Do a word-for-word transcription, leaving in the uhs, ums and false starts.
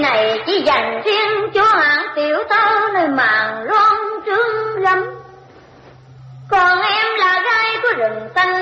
này chỉ dành riêng cho hạng tiểu tơ nơi màn loan trương lâm. Còn em là gái của rừng xanh